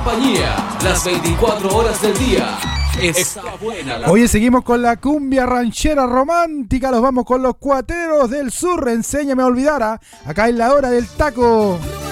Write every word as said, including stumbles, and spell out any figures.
compañía las veinticuatro horas del día. Está buena la... Oye, seguimos con la cumbia ranchera romántica. Los vamos con los cuateros del sur. Enséñame a olvidar. ¿ah? Acá es la hora del taco.